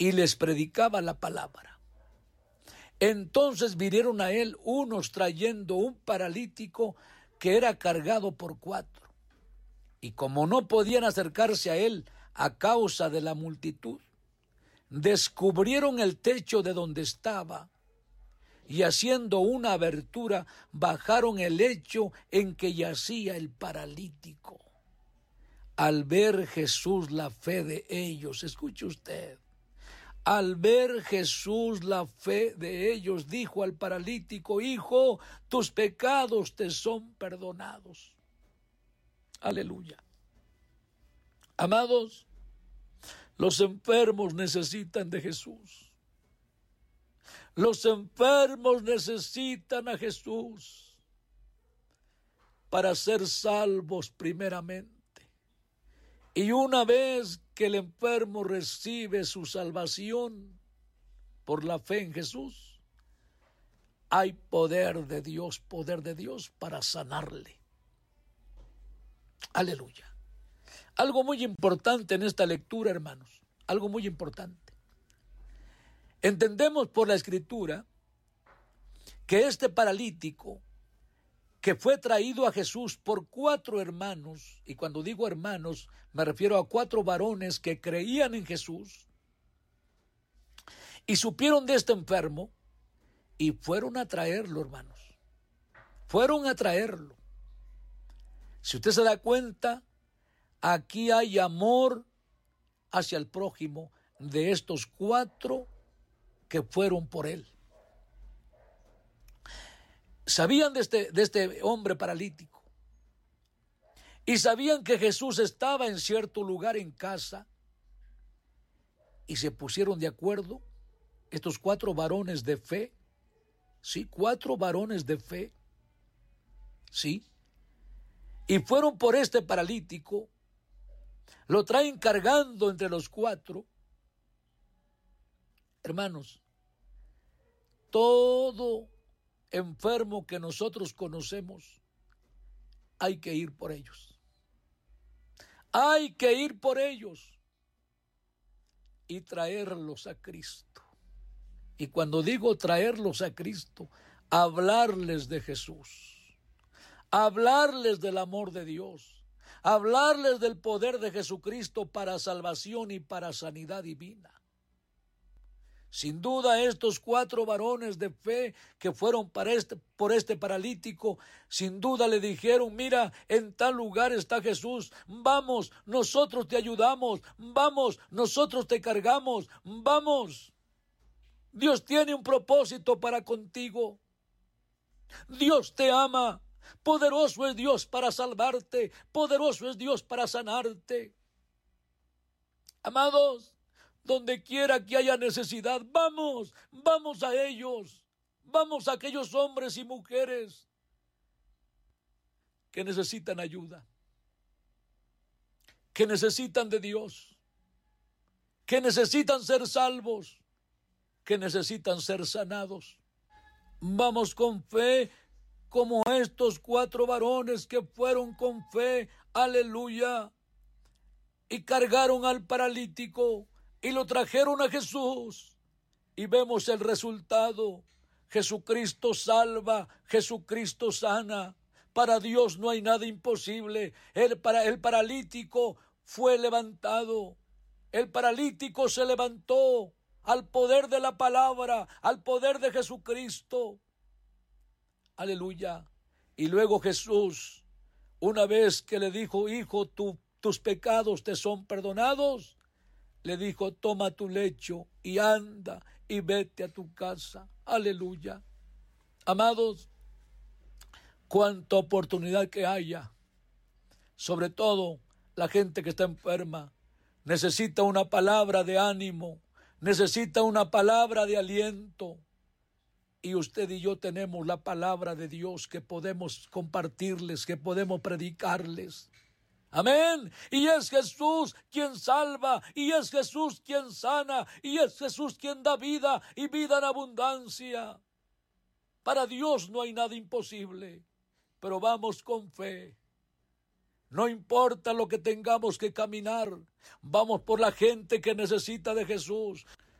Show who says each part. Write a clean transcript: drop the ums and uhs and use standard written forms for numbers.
Speaker 1: y les predicaba la palabra. Entonces vinieron a él unos trayendo un paralítico que era cargado por 4. Y como no podían acercarse a él a causa de la multitud, descubrieron el techo de donde estaba y haciendo una abertura bajaron el lecho en que yacía el paralítico. Al ver Jesús la fe de ellos, escuche usted, al ver Jesús la fe de ellos, dijo al paralítico: hijo, tus pecados te son perdonados. Aleluya. Amados, los enfermos necesitan de Jesús. Los enfermos necesitan a Jesús para ser salvos primeramente. Y una vez que el enfermo recibe su salvación por la fe en Jesús, hay poder de Dios para sanarle. Aleluya. Algo muy importante en esta lectura, hermanos, algo muy importante. Entendemos por la Escritura que este paralítico que fue traído a Jesús por 4 hermanos, y cuando digo hermanos me refiero a 4 varones que creían en Jesús y supieron de este enfermo y fueron a traerlo, hermanos. Fueron a traerlo. Si usted se da cuenta, aquí hay amor hacia el prójimo de estos 4 que fueron por él. Sabían de este hombre paralítico y sabían que Jesús estaba en cierto lugar en casa y se pusieron de acuerdo estos 4 varones de fe, sí, 4 varones de fe, sí, y fueron por este paralítico, lo traen cargando entre los 4. Hermanos, todo enfermo que nosotros conocemos, hay que ir por ellos. Hay que ir por ellos y traerlos a Cristo. Y cuando digo traerlos a Cristo, hablarles de Jesús, hablarles del amor de Dios, hablarles del poder de Jesucristo para salvación y para sanidad divina. Sin duda estos 4 varones de fe que fueron por este paralítico, sin duda le dijeron: mira, en tal lugar está Jesús, vamos, nosotros te ayudamos, vamos, nosotros te cargamos, vamos. Dios tiene un propósito para contigo. Dios te ama. Poderoso es Dios para salvarte, poderoso es Dios para sanarte. Amados, donde quiera que haya necesidad, vamos a ellos, vamos a aquellos hombres y mujeres que necesitan ayuda, que necesitan de Dios, que necesitan ser salvos, que necesitan ser sanados. Vamos con fe, como estos 4 varones que fueron con fe, aleluya, y cargaron al paralítico y lo trajeron a Jesús. Y vemos el resultado. Jesucristo salva, Jesucristo sana. Para Dios no hay nada imposible. El paralítico fue levantado. El paralítico se levantó al poder de la palabra, al poder de Jesucristo. Aleluya. Y luego Jesús, una vez que le dijo: hijo, tus pecados te son perdonados, le dijo: toma tu lecho y anda y vete a tu casa. Aleluya. Amados, cuánta oportunidad que haya, sobre todo la gente que está enferma, necesita una palabra de ánimo, necesita una palabra de aliento. Y usted y yo tenemos la palabra de Dios que podemos compartirles, que podemos predicarles. Amén. Y es Jesús quien salva, y es Jesús quien sana, y es Jesús quien da vida y vida en abundancia. Para Dios no hay nada imposible, pero vamos con fe. No importa lo que tengamos que caminar, vamos por la gente que necesita de Jesús.